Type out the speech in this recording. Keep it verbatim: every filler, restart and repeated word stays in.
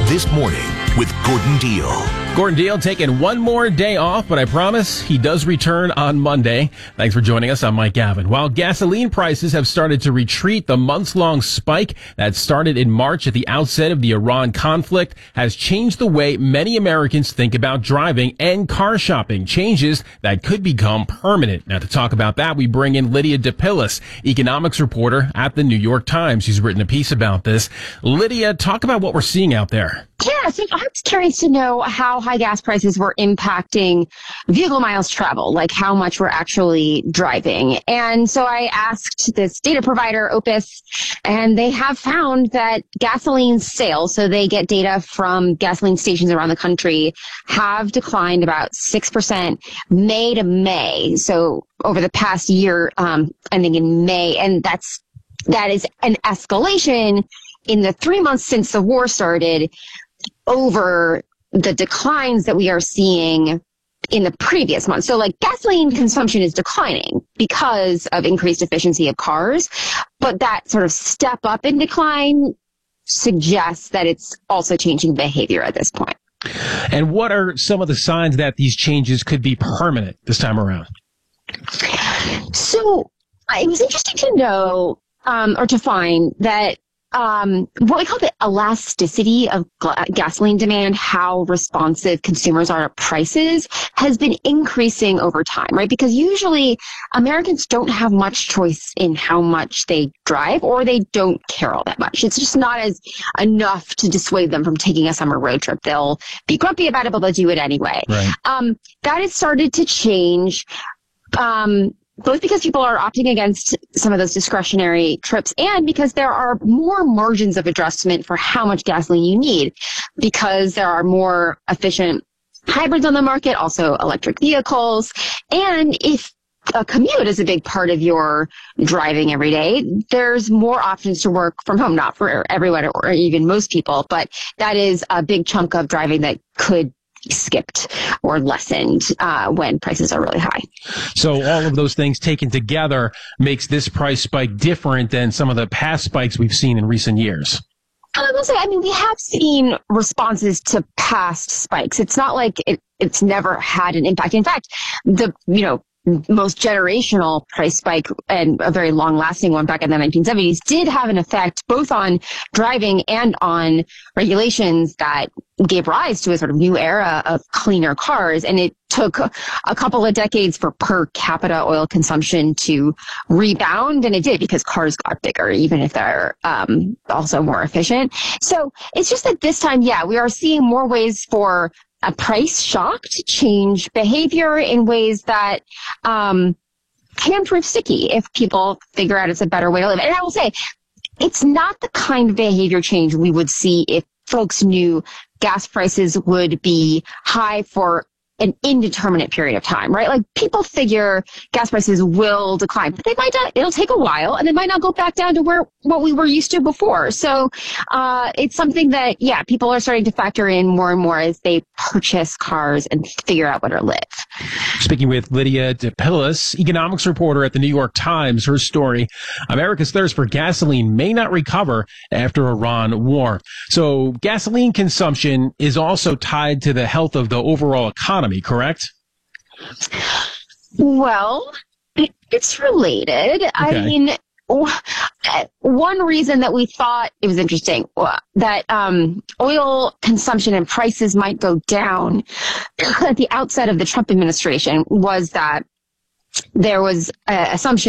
This Morning with Gordon Deal. Gordon Deal taking one more day off, but I promise he does return on Monday. Thanks for joining us. I'm Mike Gavin. While gasoline prices have started to retreat, the months-long spike that started in March at the outset of the Iran conflict has changed the way many Americans think about driving and car shopping, changes that could become permanent. Now, to talk about that, we bring in Lydia DePillis, economics reporter at the New York Times. She's written a piece about this. Lydia, talk about what we're seeing out there. Yeah, so I was curious to know how high gas prices were impacting vehicle miles traveled, like how much we're actually driving. And so I asked this data provider, Opus, and they have found that gasoline sales, so they get data from gasoline stations around the country, have declined about six percent May to May. So over the past year, um, ending in May, and that's that is an escalation in the three months since the war started over the declines that we are seeing in the previous month. So like gasoline consumption is declining because of increased efficiency of cars, but that sort of step up in decline suggests that it's also changing behavior at this point. And what are some of the signs that these changes could be permanent this time around? So it was interesting to know um, or to find that Um, what we call the elasticity of gla- gasoline demand, how responsive consumers are to prices, has been increasing over time, right? Because usually Americans don't have much choice in how much they drive, or they don't care all that much. It's just not as enough to dissuade them from taking a summer road trip. They'll be grumpy about it, but they'll do it anyway. Right. Um, that has started to change. Um, both because people are opting against some of those discretionary trips and because there are more margins of adjustment for how much gasoline you need, because there are more efficient hybrids on the market, also electric vehicles. And if a commute is a big part of your driving every day, there's more options to work from home, not for everyone or even most people, but that is a big chunk of driving that could skipped or lessened uh, when prices are really high. So all of those things taken together makes this price spike different than some of the past spikes we've seen in recent years. I will say, I mean, we have seen responses to past spikes. It's not like it, it's never had an impact. In fact, the, you know, most generational price spike and a very long lasting one back in the nineteen seventies did have an effect both on driving and on regulations that gave rise to a sort of new era of cleaner cars. And it took a couple of decades for per capita oil consumption to rebound. And it did, because cars got bigger, even if they're um, also more efficient. So it's just that this time, yeah, we are seeing more ways for a price shock to change behavior in ways that um, can prove sticky if people figure out it's a better way to live. And I will say, it's not the kind of behavior change we would see if folks knew gas prices would be high for an indeterminate period of time, right? Like, people figure gas prices will decline, but they might not, it'll take a while, and they might not go back down to where what we were used to before. So uh, it's something that, yeah, people are starting to factor in more and more as they purchase cars and figure out where to live. Speaking with Lydia DePillis, economics reporter at the New York Times, her story, America's thirst for gasoline may not recover after Iran war. So gasoline consumption is also tied to the health of the overall economy, correct? Well, it's related. Okay. I mean, one reason that we thought it was interesting that um, oil consumption and prices might go down at the outset of the Trump administration was that there was an assumption